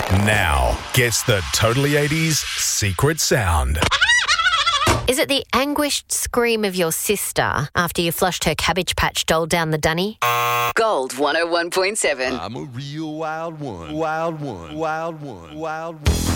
Now gets the Totally 80s secret sound. Is it the anguished scream of your sister after you flushed her Cabbage Patch doll down the dunny? Gold 101.7. I'm a real wild one. Wild one. Wild one. Wild one.